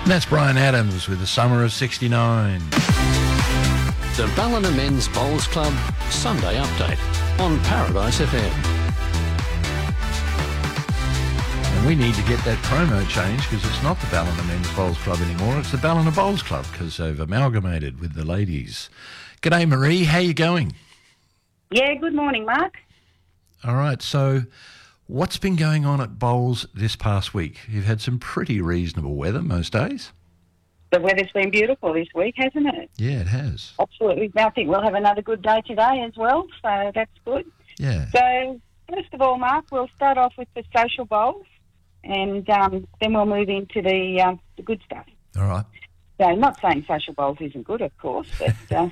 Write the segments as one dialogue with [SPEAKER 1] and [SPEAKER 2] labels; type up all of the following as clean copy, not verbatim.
[SPEAKER 1] That's Brian Adams with the Summer of 69.
[SPEAKER 2] The Ballina Men's Bowls Club Sunday Update on Paradise FM.
[SPEAKER 1] And we need to get that promo changed because it's not the Ballina Men's Bowls Club anymore. It's the Ballina Bowls Club because they've amalgamated with the ladies. G'day, Marie. How you going?
[SPEAKER 3] Yeah, good morning, Mark.
[SPEAKER 1] All right. So what's been going on at bowls this past week? You've had some pretty reasonable weather most days.
[SPEAKER 3] The weather's been beautiful this week, hasn't it?
[SPEAKER 1] Yeah, it has.
[SPEAKER 3] Absolutely. I think we'll have another good day today as well, so that's good.
[SPEAKER 1] Yeah.
[SPEAKER 3] So, first of all, Mark, we'll start off with the social bowls, and then we'll move into the good stuff.
[SPEAKER 1] All right.
[SPEAKER 3] So, not saying social bowls isn't good, of course, but...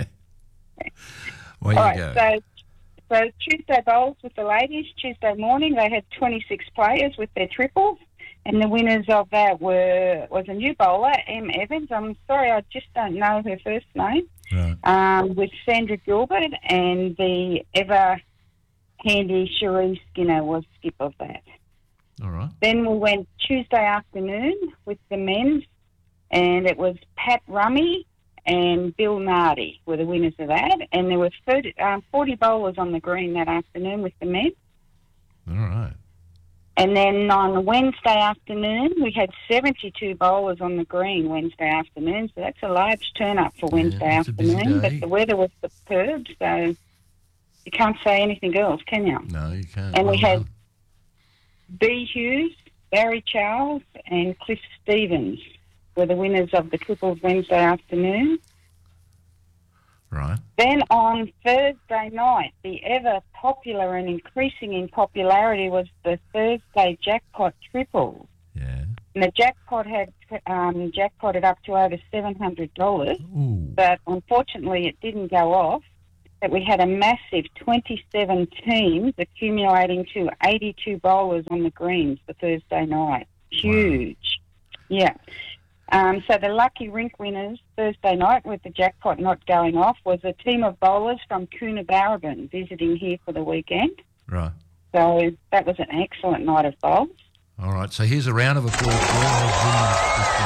[SPEAKER 1] Well,
[SPEAKER 3] all
[SPEAKER 1] you
[SPEAKER 3] right,
[SPEAKER 1] go.
[SPEAKER 3] So Tuesday bowls with the ladies. Tuesday morning, they had 26 players with their triples. And the winners of that was a new bowler, M. Evans. I'm sorry, I just don't know her first name.
[SPEAKER 1] Right.
[SPEAKER 3] With Sandra Gilbert, and the ever handy Cherie Skinner was skip of that.
[SPEAKER 1] All right.
[SPEAKER 3] Then we went Tuesday afternoon with the men's, and it was Pat Rummy and Bill Nardi were the winners of that. And there were 40 bowlers on the green that afternoon with the men.
[SPEAKER 1] All right.
[SPEAKER 3] And then on Wednesday afternoon, we had 72 bowlers on the green Wednesday afternoon, so that's a large turn-up for Wednesday
[SPEAKER 1] it's a busy
[SPEAKER 3] afternoon.
[SPEAKER 1] day.
[SPEAKER 3] But the weather was superb, so you can't say anything else, can you?
[SPEAKER 1] No, you can't.
[SPEAKER 3] And we
[SPEAKER 1] Well
[SPEAKER 3] had
[SPEAKER 1] done.
[SPEAKER 3] B. Hughes, Barry Charles, and Cliff Stevens were the winners of the triples Wednesday afternoon.
[SPEAKER 1] Right.
[SPEAKER 3] Then on Thursday night, the ever popular and increasing in popularity was the Thursday jackpot triples.
[SPEAKER 1] Yeah.
[SPEAKER 3] And the jackpot had jackpotted up to over $700,
[SPEAKER 1] Ooh.
[SPEAKER 3] but unfortunately it didn't go off. But we had a massive 27 teams accumulating to 82 bowlers on the greens for Thursday night. Huge. Wow. Yeah. So the lucky rink winners Thursday night, with the jackpot not going off, was a team of bowlers from Coonabarabran visiting here for the weekend.
[SPEAKER 1] Right.
[SPEAKER 3] So that was an excellent night of bowls.
[SPEAKER 1] All right. So here's a round of applause for all those winners.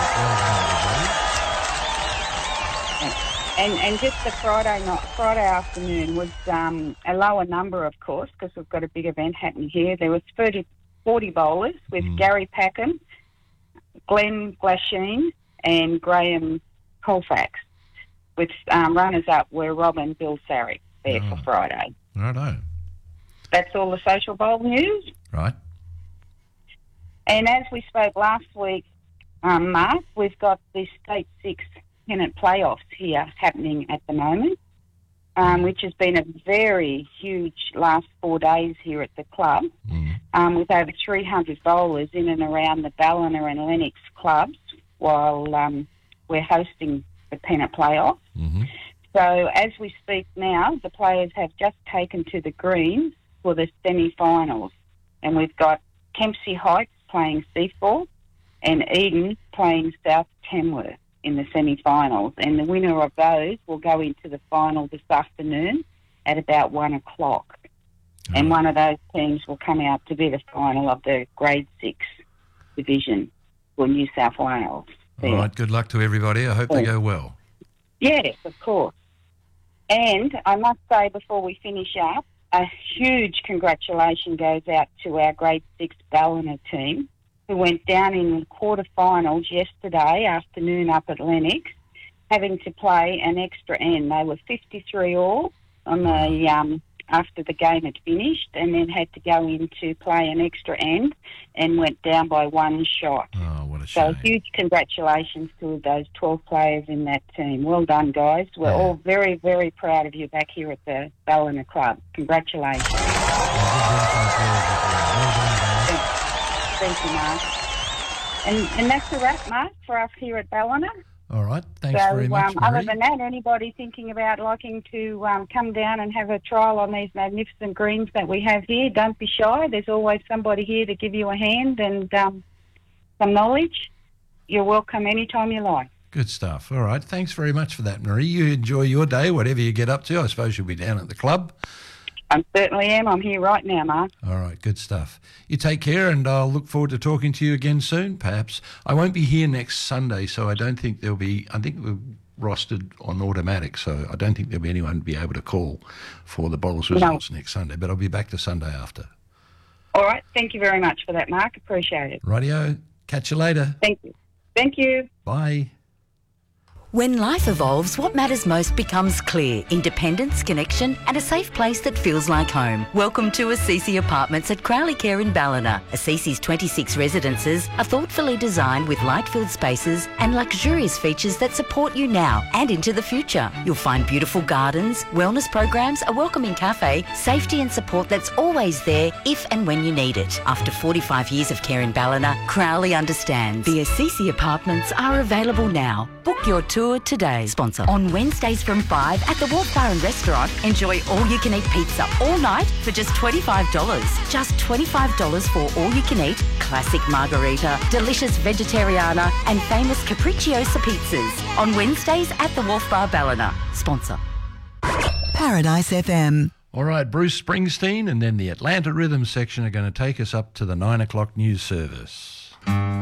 [SPEAKER 3] And just the Friday afternoon was a lower number, of course, because we've got a big event happening here. There was 40 bowlers with Gary Packham, Glenn Glasheen and Graham Colfax. With runners-up were Rob and Bill Sarrick there for Friday.
[SPEAKER 1] Righto.
[SPEAKER 3] That's all the social bowl news.
[SPEAKER 1] Right.
[SPEAKER 3] And as we spoke last week, Mark, we've got the State 6 pennant playoffs here happening at the moment, which has been a very huge last 4 days here at the club, with over 300 bowlers in and around the Ballina and Lennox clubs while we're hosting the pennant playoffs.
[SPEAKER 1] Mm-hmm.
[SPEAKER 3] So as we speak now, the players have just taken to the greens for the semi-finals, and we've got Kempsey Heights playing Seaforth and Eden playing South Tamworth in the semi-finals, and the winner of those will go into the final this afternoon at about 1 o'clock. And one of those teams will come out to be the final of the Grade 6 division for New South Wales.
[SPEAKER 1] All right. Good luck to everybody. I hope they go well.
[SPEAKER 3] Yes, of course. And I must say before we finish up, a huge congratulation goes out to our Grade 6 Ballina team, who went down in the quarterfinals yesterday afternoon up at Lennox, having to play an extra end. They were 53 all on the after the game had finished, and then had to go in to play an extra end and went down by one shot.
[SPEAKER 1] Oh, what a shame.
[SPEAKER 3] So huge congratulations to those 12 players in that team. Well done, guys. We're all very, very proud of you back here at the Ballina Club. Congratulations. Thank you, Mark. And that's a wrap, Mark, for us here at Ballina.
[SPEAKER 1] All right. Thanks very much, Marie.
[SPEAKER 3] Other than that, anybody thinking about liking to come down and have a trial on these magnificent greens that we have here, don't be shy. There's always somebody here to give you a hand and some knowledge. You're welcome anytime you like.
[SPEAKER 1] Good stuff. All right. Thanks very much for that, Marie. You enjoy your day, whatever you get up to. I suppose you'll be down at the club.
[SPEAKER 3] I certainly am. I'm here right now, Mark.
[SPEAKER 1] All right, good stuff. You take care, and I'll look forward to talking to you again soon, perhaps. I won't be here next Sunday, so I don't think there'll be... I think we're rostered on automatic, so I don't think there'll be anyone to be able to call for the bowls results next Sunday, but I'll be back the Sunday after.
[SPEAKER 3] All right. Thank you very much for that, Mark. Appreciate it.
[SPEAKER 1] Rightio. Catch you later.
[SPEAKER 3] Thank you. Thank you.
[SPEAKER 1] Bye.
[SPEAKER 4] When life evolves, what matters most becomes clear. Independence, connection and a safe place that feels like home. Welcome to Assisi Apartments at Crowley Care in Ballina. Assisi's 26 residences are thoughtfully designed with light-filled spaces and luxurious features that support you now and into the future. You'll find beautiful gardens, wellness programs, a welcoming cafe, safety and support that's always there if and when you need it. After 45 years of care in Ballina, Crowley understands. The Assisi Apartments are available now. Book your tour today. Sponsor. On Wednesdays from 5 at the Wharf Bar and Restaurant, enjoy all-you-can-eat pizza all night for just $25. Just $25 for all-you-can-eat, classic margarita, delicious vegetariana and famous capricciosa pizzas. On Wednesdays at the Wharf Bar Ballina. Sponsor.
[SPEAKER 5] Paradise FM.
[SPEAKER 1] All right, Bruce Springsteen and then the Atlanta Rhythm section are going to take us up to the 9 o'clock news service.